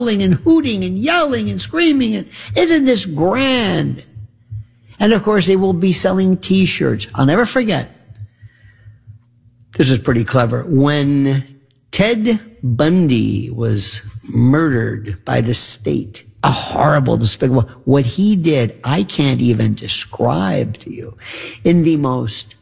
and hooting and yelling and screaming. And isn't this grand? And of course, they will be selling T-shirts. I'll never forget. This is pretty clever. When Ted Bundy was murdered by the state, a horrible, despicable, what he did, I can't even describe to you. In the most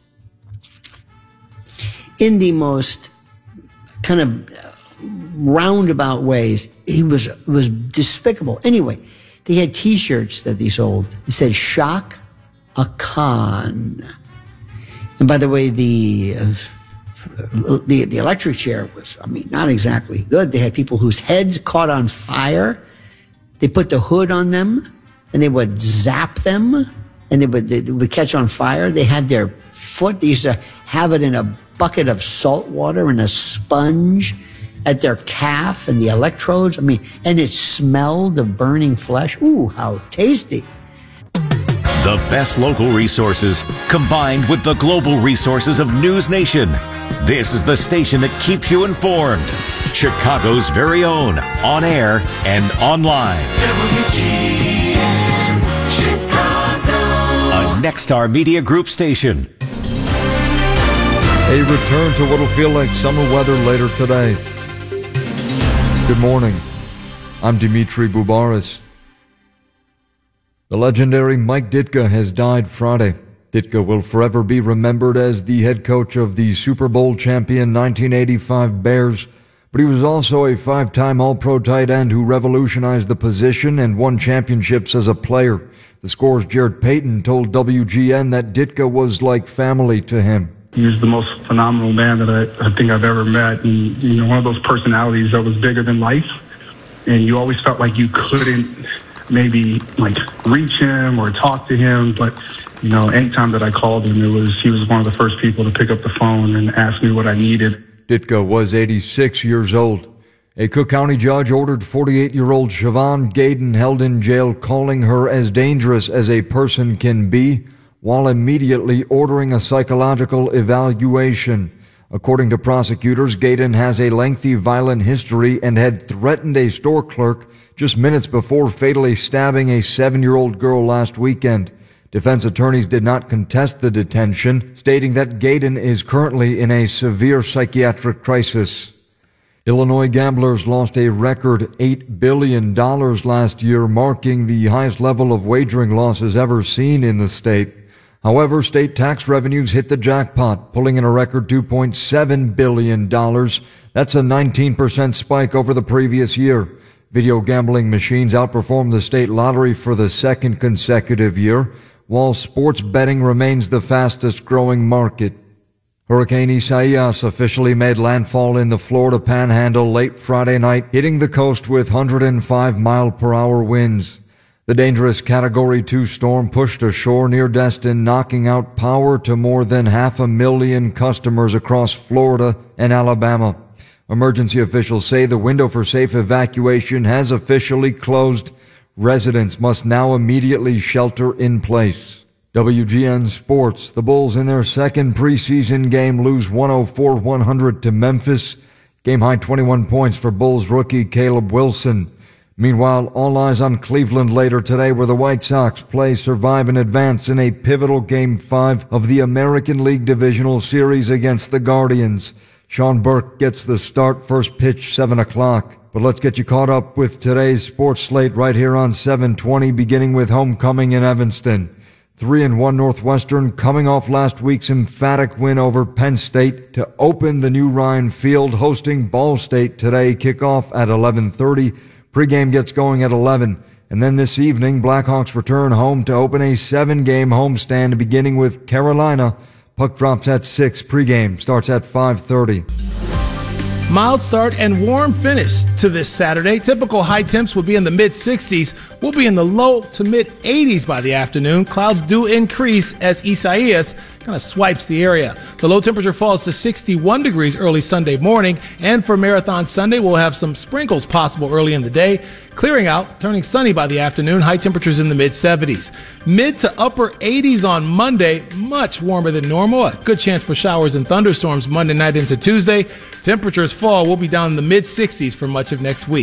kind of roundabout ways, it was despicable. Anyway, they had T-shirts that they sold. It said "Shock a Khan," and by the way, the electric chair was, not exactly good. They had people whose heads caught on fire. They put the hood on them, and they would zap them, and they would catch on fire. They had their foot. They used to have it in a bucket of salt water and a sponge at their calf and the electrodes. And it smelled of burning flesh. Ooh, how tasty. The best local resources combined with the global resources of News Nation. This is the station that keeps you informed. Chicago's very own, on air and online. WGN Chicago. A Nexstar Media Group station. A return to what'll feel like summer weather later today. Good morning. I'm Dimitri Boubaris. The legendary Mike Ditka has died Friday. Ditka will forever be remembered as the head coach of the Super Bowl champion 1985 Bears, but he was also a five-time All-Pro tight end who revolutionized the position and won championships as a player. The Score's Jared Payton told WGN that Ditka was like family to him. He was the most phenomenal man that I think I've ever met, and one of those personalities that was bigger than life, and you always felt like you couldn't maybe reach him or talk to him, but anytime that I called him, he was one of the first people to pick up the phone and ask me what I needed. Ditka was 86 years old. A Cook County judge ordered 48-year-old Siobhan Gaydon held in jail, calling her as dangerous as a person can be, while immediately ordering a psychological evaluation. According to prosecutors, Gaydon has a lengthy violent history and had threatened a store clerk just minutes before fatally stabbing a 7-year-old girl last weekend. Defense attorneys did not contest the detention, stating that Gaydon is currently in a severe psychiatric crisis. Illinois gamblers lost a record $8 billion last year, marking the highest level of wagering losses ever seen in the state. However, state tax revenues hit the jackpot, pulling in a record $2.7 billion. That's a 19% spike over the previous year. Video gambling machines outperformed the state lottery for the second consecutive year, while sports betting remains the fastest growing market. Hurricane Isaias officially made landfall in the Florida Panhandle late Friday night, hitting the coast with 105-mile-per-hour winds. The dangerous Category 2 storm pushed ashore near Destin, knocking out power to more than 500,000 customers across Florida and Alabama. Emergency officials say the window for safe evacuation has officially closed. Residents must now immediately shelter in place. WGN Sports. The Bulls in their second preseason game lose 104-100 to Memphis. Game high 21 points for Bulls rookie Caleb Wilson. Meanwhile, all eyes on Cleveland later today, where the White Sox play survive and advance in a pivotal Game 5 of the American League Divisional Series against the Guardians. Sean Burke gets the start, first pitch 7 o'clock. But let's get you caught up with today's sports slate right here on 720, beginning with homecoming in Evanston. 3-1 Northwestern coming off last week's emphatic win over Penn State to open the new Ryan Field, hosting Ball State today. Kickoff at 11:30. Pregame gets going at 11. And then this evening, Blackhawks return home to open a 7-game homestand, beginning with Carolina. Puck drops at 6. Pregame starts at 5:30. Mild start and warm finish to this Saturday. Typical high temps will be in the mid-60s. We'll be in the low to mid-80s by the afternoon. Clouds do increase as Isaias kind of swipes the area. The low temperature falls to 61 degrees early Sunday morning. And for Marathon Sunday, we'll have some sprinkles possible early in the day. Clearing out, turning sunny by the afternoon. High temperatures in the mid-70s. Mid to upper 80s on Monday, much warmer than normal. A good chance for showers and thunderstorms Monday night into Tuesday. Temperatures fall. We'll be down in the mid-60s for much of next week.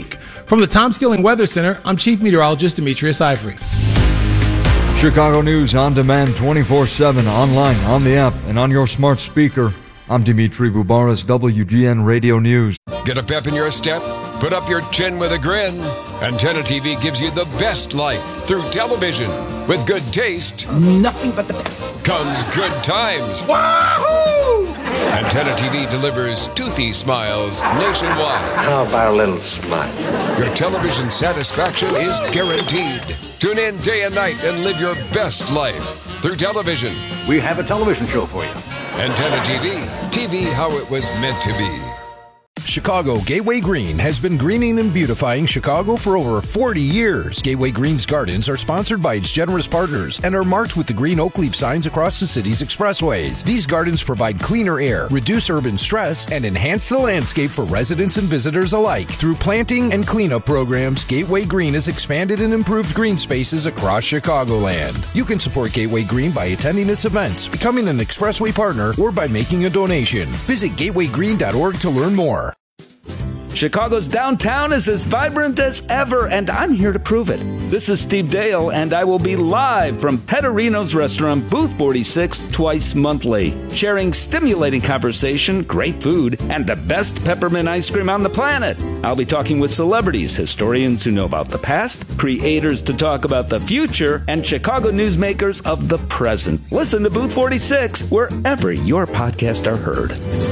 From the Tom Skilling Weather Center, I'm Chief Meteorologist Demetrius Ivory. Chicago News on demand 24/7, online, on the app, and on your smart speaker. I'm Dimitri Boubaris, WGN Radio News. Get a pep in your step? Put up your chin with a grin. Antenna TV gives you the best life through television. With good taste, nothing but the best, comes good times. Wahoo! Antenna TV delivers toothy smiles nationwide. How about a little smile? Your television satisfaction is guaranteed. Tune in day and night and live your best life through television. We have a television show for you. Antenna TV. TV how it was meant to be. Chicago Gateway Green has been greening and beautifying Chicago for over 40 years. Gateway Green's gardens are sponsored by its generous partners and are marked with the green oak leaf signs across the city's expressways. These gardens provide cleaner air, reduce urban stress, and enhance the landscape for residents and visitors alike. Through planting and cleanup programs, Gateway Green has expanded and improved green spaces across Chicagoland. You can support Gateway Green by attending its events, becoming an expressway partner, or by making a donation. Visit gatewaygreen.org to learn more. Chicago's downtown is as vibrant as ever, and I'm here to prove it. This is Steve Dale, and I will be live from Petterino's Restaurant, Booth 46, twice monthly, sharing stimulating conversation, great food, and the best peppermint ice cream on the planet. I'll be talking with celebrities, historians who know about the past, creators to talk about the future, and Chicago newsmakers of the present. Listen to Booth 46 wherever your podcasts are heard.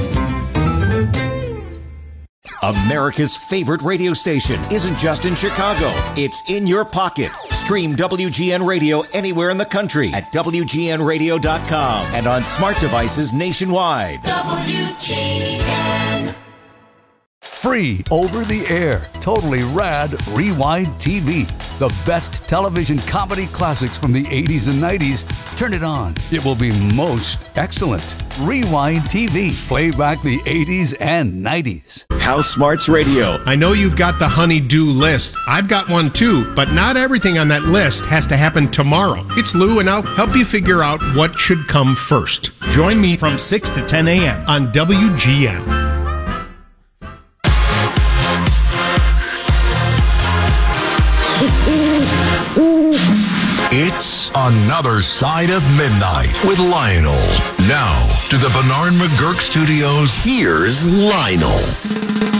America's favorite radio station isn't just in Chicago. It's in your pocket. Stream WGN Radio anywhere in the country at WGNradio.com and on smart devices nationwide. WGN. Free over the air, totally rad Rewind TV. The best television comedy classics from the 80s and 90s. Turn it on. It will be most excellent. Rewind TV. Play back the 80s and 90s. House Smarts Radio. I know you've got the honey-do list. I've got one too, but not everything on that list has to happen tomorrow. It's Lou, and I'll help you figure out what should come first. Join me from 6 to 10 a.m. on WGN. It's Another Side of Midnight with Lionel. Now, to the Bernard McGurk Studios, here's Lionel.